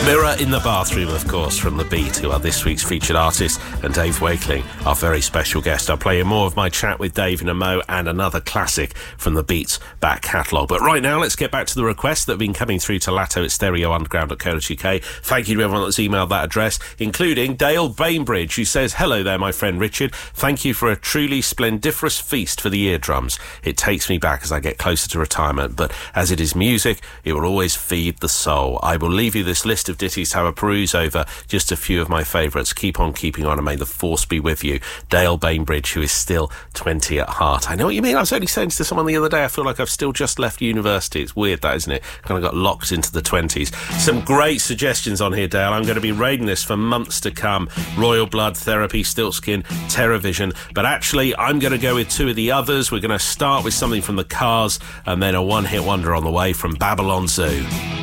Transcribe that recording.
Mirror in the Bathroom, of course, from The Beat, who are this week's featured artist, and Dave Wakeling, our very special guest. I'll play you more of my chat with Dave in a mo, and another classic from The Beat's back catalogue. But right now, let's get back to the requests that have been coming through to Latto at stereounderground.co.uk. Thank you to everyone that's emailed that address, including Dale Bainbridge, who says, "Hello there, my friend Richard. Thank you for a truly splendiferous feast for the eardrums. It takes me back as I get closer to retirement, but as it is music, it will always feed the soul. I will leave you this list of ditties to have a peruse over, just a few of my favourites. Keep on keeping on, and may the force be with you." Dale Bainbridge, who is still 20 at heart. I know what you mean. I was only saying to someone the other day, I feel like I've still just left university. It's weird, that, isn't it? Kind of got locked into the 20s. Some great suggestions on here, Dale. I'm going to be raiding this for months to come. Royal Blood, Therapy, Stiltskin, Terrorvision. But actually, I'm going to go with two of the others. We're going to start with something from the Cars, and then a one-hit wonder on the way from Babylon Zoo.